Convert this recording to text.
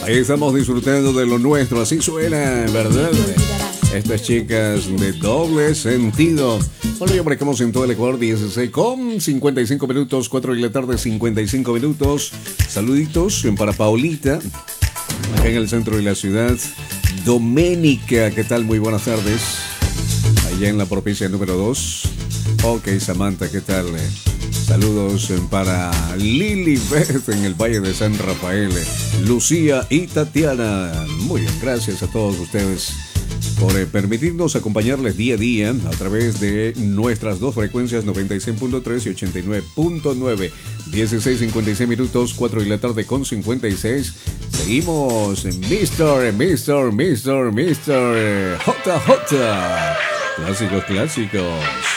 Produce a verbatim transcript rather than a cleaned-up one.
Ahí estamos disfrutando de lo nuestro, así suena, ¿verdad? Estas chicas de doble sentido. Bueno, ya marcamos en todo el Ecuador dieciséis con cincuenta y cinco minutos, cuatro de la tarde, cincuenta y cinco minutos. Saluditos para Paulita, acá en el centro de la ciudad. Doménica, ¿qué tal? Muy buenas tardes. Allá en la propicia número dos. Ok, Samantha, ¿qué tal? Saludos para Lilibeth en el Valle de San Rafael, Lucía y Tatiana. Muy bien, gracias a todos ustedes por eh, permitirnos acompañarles día a día a través de nuestras dos frecuencias noventa y seis punto tres y ochenta y nueve punto nueve. dieciséis cincuenta y seis minutos, cuatro de la tarde con cincuenta y seis. Seguimos en mister, mister, mister, mister J J. Clásicos, clásicos.